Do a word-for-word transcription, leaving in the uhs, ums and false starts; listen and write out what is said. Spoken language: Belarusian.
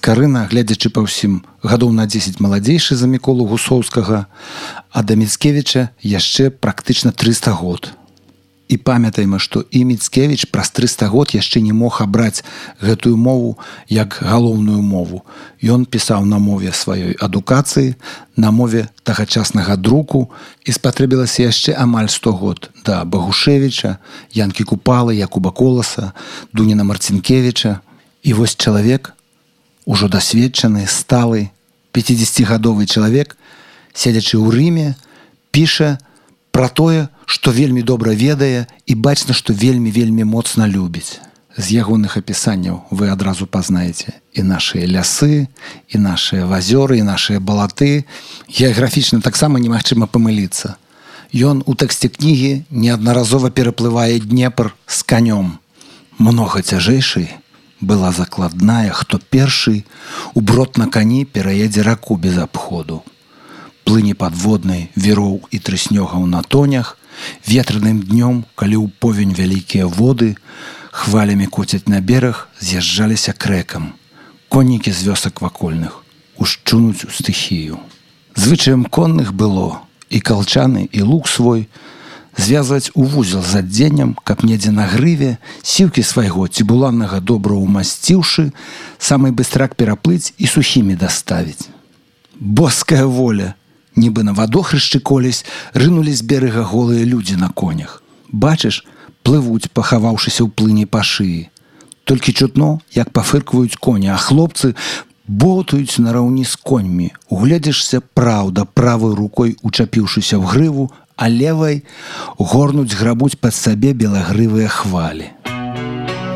Скарына, глядзячы па ўсім, гадоў на дзесяць маладзейшы за Міколу Гусоўскага, а да Міцкевіча яшчэ практычна трыста год. І памятайма, што і Міцкевіч праз трыста год яшчэ не мог абраць гэтую мову як галоўную мову. Ён пісаў на мове сваёй адукацыі, на мове тагачаснага друку, і спатрэбілася яшчэ амаль сто год да Багушевіча, Янкі Купалы, Якуба Коласа, Дуніна Марцінкевіча. І вось чалавек, ужо дасведчаны, сталы, пяцідзесяцігадовы чалавек, седзячы ў Рыме, піша пра тое, што вельмі добра ведае і бачна, што вельмі-вельмі моцна любіць. З ягоных апісанняў вы адразу пазнаеце і нашыя лясы, і нашыя вазёры, і нашыя балаты. Геаграфічна таксама немагчыма памыліцца. Ён у тэксце кнігі неаднаразова пераплывае Днепр з канём. Многа цяжэйшай была закладная, хто першы у брод на кані пераедзе раку без абходу. Плыні падводнай віроў і трыснёгаў на тонях, ветраным днём, калі ў повень вялікія воды, хвалямі коцяць на бераг, з'язджаліся к рэкам. Коннікі з вёсак вакольных ушчунуць у стыхію. Звычаем конных было і калчаны, і лук свой звязваць у вузел з адзеннем, каб недзе на грыве, сіўкі свайго цібуланнага добра умасціўшы, самы быстрак пераплыць і сухімі даставіць. Боская воля! Нібы на вадохрышчы колісь рынулі з берага голыя людзі на конях. Бачыш, плывуць, пахаваўшыся ў плыні па шыі. Толькі чутно, як пафыркваюць коні, а хлопцы боўтаюць нараўні з коньмі. Угледзішся, праўда, правой рукой учапіўшыся ў грыву, а левай горнуць грабуць пад сабе белагрывыя хвалі.